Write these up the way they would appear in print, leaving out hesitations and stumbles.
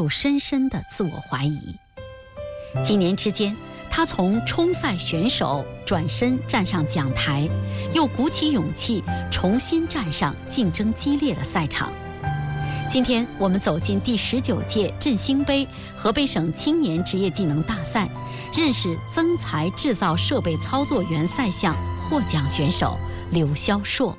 深深的自我怀疑。几年之间，他从冲赛选手转身站上讲台，又鼓起勇气重新站上竞争激烈的赛场。今天我们走进第19届振兴杯河北省青年职业技能大赛，认识增材制造设备操作员赛项获奖选手刘肖硕。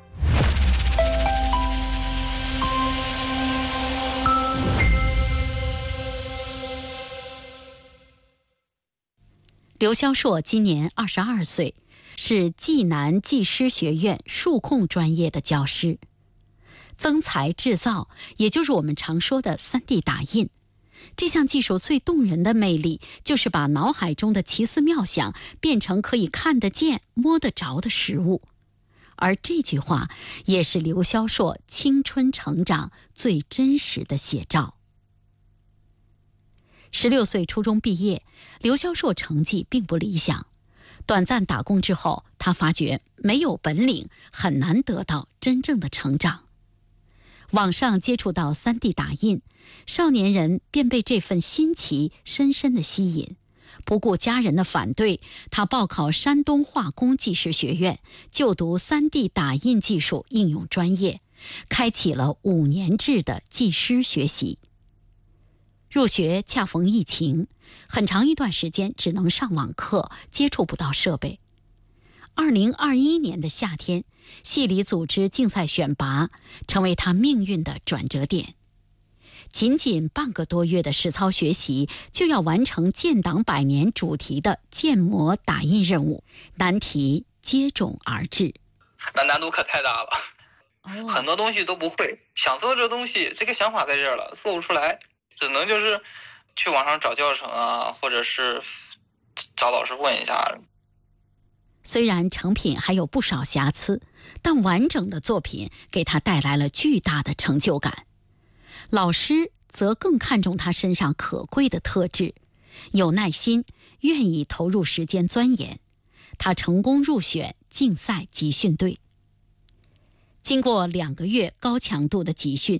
刘肖硕今年22岁，是济南技师学院数控专业的教师。增材制造，也就是我们常说的 3D 打印，这项技术最动人的魅力，就是把脑海中的奇思妙想变成可以看得见、摸得着的实物。而这句话，也是刘肖硕青春成长最真实的写照。16岁初中毕业，刘肖硕成绩并不理想。短暂打工之后，他发觉没有本领，很难得到真正的成长。网上接触到 3D 打印，少年人便被这份新奇深深地吸引。不顾家人的反对，他报考山东化工技师学院，就读 3D 打印技术应用专业，开启了5年制的技师学习。入学恰逢疫情，很长一段时间只能上网课，接触不到设备。2021年的夏天，系里组织竞赛选拔，成为他命运的转折点。仅仅半个多月的实操学习，就要完成建党100年主题的建模打印任务，难题接踵而至。 那难度可太大了，很多东西都不会。想做这东西，这个想法在这儿了，做不出来，只能就是去网上找教程啊，或者是找老师问一下。 虽然成品还有不少瑕疵，但完整的作品给他带来了巨大的成就感。老师则更看重他身上可贵的特质，有耐心，愿意投入时间钻研。他成功入选竞赛集训队。经过2个月高强度的集训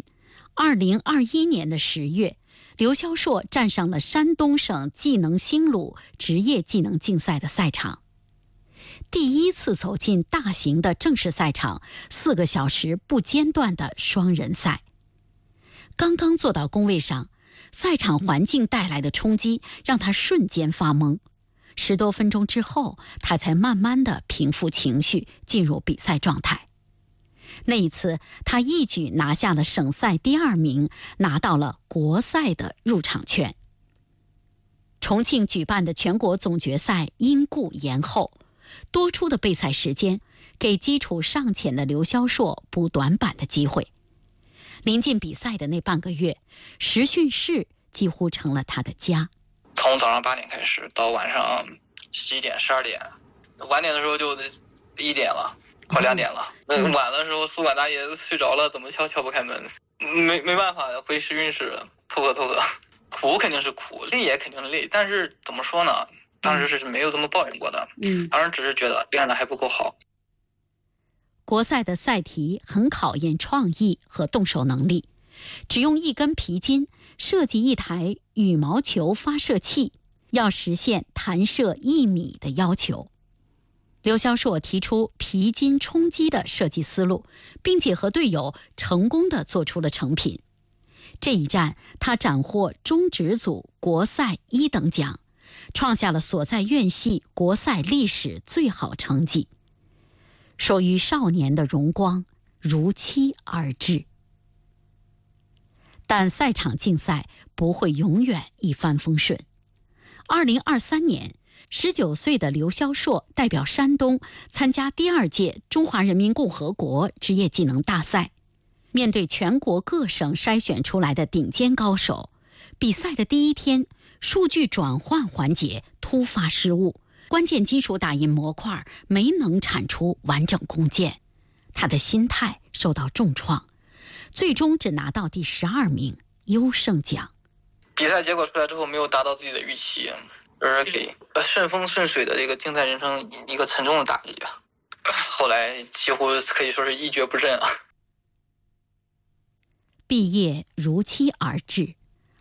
，2021年的10月，刘肖硕站上了山东省技能新鲁职业技能竞赛的赛场。第一次走进大型的正式赛场，4个小时不间断的双人赛。刚刚坐到工位上，赛场环境带来的冲击让他瞬间发懵。10多分钟之后，他才慢慢的平复情绪，进入比赛状态。那一次，他一举拿下了省赛第2名，拿到了国赛的入场券。重庆举办的全国总决赛因故延后，多出的备赛时间给基础尚浅的刘肖硕补短板的机会。临近比赛的那半个月，实训室几乎成了他的家。 从早上8点开始，到晚上11点、12点，晚点的时候就1点了，快2点了。晚的时候，宿管大爷睡着了，怎么敲不开门，没办法，回实训室凑合。苦肯定是苦，累也肯定是累，但是怎么说呢？当时是没有这么抱怨过的。当时只是觉得练得还不够好。 国赛的赛题很考验创意和动手能力，只用1根皮筋设计一台羽毛球发射器，要实现弹射1米的要求。刘肖硕提出皮筋冲击的设计思路，并且和队友成功地做出了成品。这一战，他斩获中职组国赛1等奖，创下了所在院系国赛历史最好成绩。属于少年的荣光如期而至。但赛场竞赛不会永远一帆风顺。2023年，19岁的刘肖硕代表山东参加第2届中华人民共和国职业技能大赛。面对全国各省筛选出来的顶尖高手，比赛的第1天，数据转换环节突发失误，关键金属打印模块没能产出完整工件，他的心态受到重创，最终只拿到第12名，优胜奖。 比赛结果出来之后，没有达到自己的预期，而给顺风顺水的这个竞赛人生一个沉重的打击。后来几乎可以说是一蹶不振啊。 毕业如期而至，